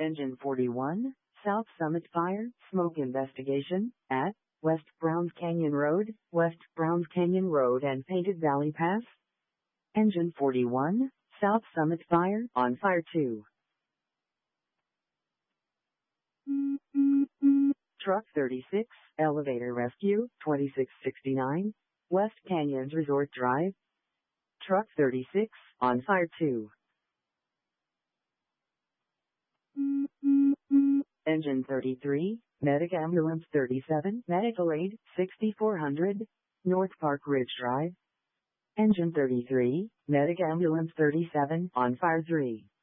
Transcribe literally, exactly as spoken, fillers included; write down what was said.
Engine forty-one, South Summit Fire, Smoke Investigation, at West Browns Canyon Road, West Browns Canyon Road and Painted Valley Pass. Engine forty-one, South Summit Fire, on Fire two. Truck thirty-six, Elevator Rescue, twenty-six sixty-nine, West Canyons Resort Drive. Truck thirty-six, on Fire two. Engine thirty-three, Medic Ambulance thirty-seven, Medical Aid, sixty-four hundred, North Park Ridge Drive. Engine thirty-three, Medic Ambulance thirty-seven, on Fire three.